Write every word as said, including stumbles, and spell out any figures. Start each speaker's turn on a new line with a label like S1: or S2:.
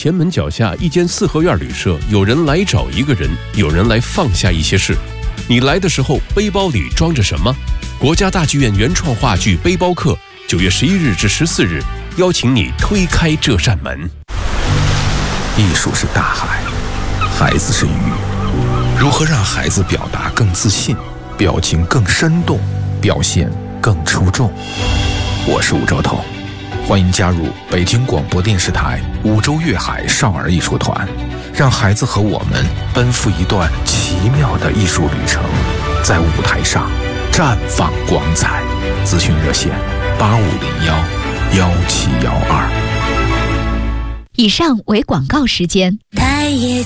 S1: 前门脚下一间四合院旅社，有人来找一个人，有人来放下一些事。你来的时候，背包里装着什么？国家大剧院原创话剧《背包客》，九月十一日至十四日，邀请你推开这扇门。
S2: 艺术是大海，孩子是鱼。如何让孩子表达更自信，表情更生动，表现更出众？我是吴兆头，欢迎加入北京广播电视台五洲粤海少儿艺术团，让孩子和我们奔赴一段奇妙的艺术旅程，在舞台上绽放光彩。咨询热线八五零幺幺七幺二。
S3: 以上为广告时间。